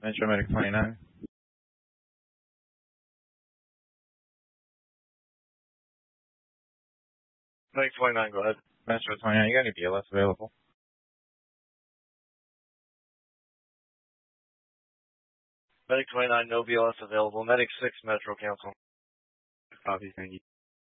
Metro Medic 29. Medic 29, go ahead. Metro 29, you got any BLS available? Medic 29, no BLS available. Medic 6, Metro Council. Copy, thank you.